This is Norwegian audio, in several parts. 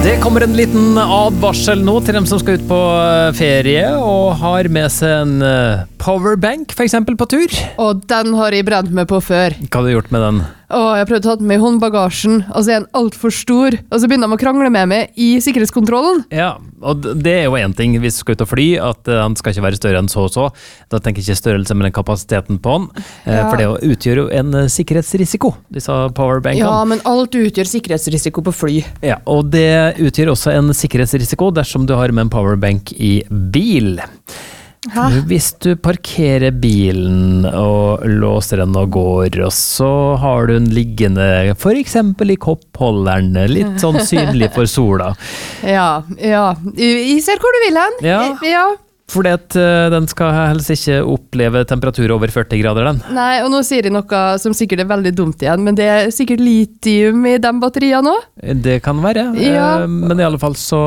Det kommer en liten advarsel nå til dem som skal ut på ferie og har med seg en powerbank for eksempel på tur. Og den har jeg brent meg på før. Hva har du gjort med den? Jeg prøvde å ta den med i håndbagasjen, og så er den alt for stor. Og så begynner de å krangle med meg i sikkerhetskontrollen. Ja, og det er jo en ting hvis du skal ut og fly, at den skal ikke være større enn så og så. Da tenker jeg ikke størrelse, men kapasiteten på den. For det utgjør jo en sikkerhetsrisiko, disse powerbankene. Ja, men alt utgjør sikkerhetsrisiko på fly. Ja, og det utgjør også en sikkerhetsrisiko dersom du har med en powerbank i bil. Hæ? Hvis du parkerer bilen og låser den og går, og så har du den liggende for eksempel i koppholderen, litt sånn synlig for sola. Ja. Jeg ser hvor du vil hen. Ja. Fordi at den skal helst ikke oppleve temperatur over 40 grader, den. Nei, og nå sier de noe som sikkert er veldig dumt igjen, men det er sikkert litium i de batteriene også. Det kan være, men i alle fall så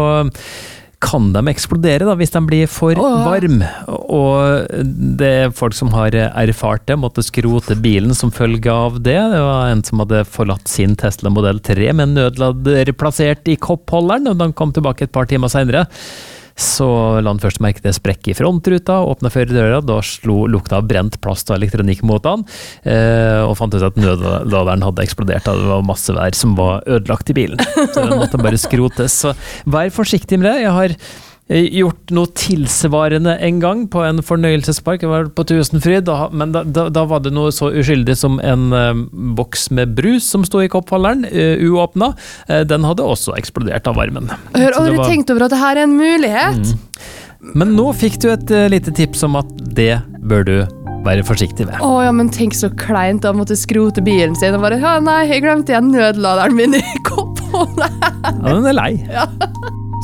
kan de eksplodere da, hvis de blir for varm, og det er folk som har erfart det, måtte skrote bilen som følge av det. Det var en som hadde forlatt sin Tesla Model 3 med en nødlader plassert i koppholderen, og den kom tilbake et par timer senere. Så la han først merke til sprekk i frontruta, åpnet førerdøra, da slo lukta av brent plast og elektronikk mot han, og fant ut at nødladeren hadde eksplodert, da det var masse vær som var ødelagt i bilen. Så den måtte bare skrotes. Så vær forsiktig med det. Jeg har gjort noe tilsvarende en gang på en fornøyelsespark. Jeg var på Tusenfryd, men da var det noe så uskyldig som en boks med brus som stod i koppholderen, uåpna. Den hadde også eksplodert av varmen. Har du tenkt over at dette er en mulighet? Men nå fikk du et lite tips om at det bør du være forsiktig med. Ja, men tenk så kleint da måtte skrote bilen sin og bare, nei, jeg glemte igjen nødladeren min i koppholderen. Ja, den er lei. Ja.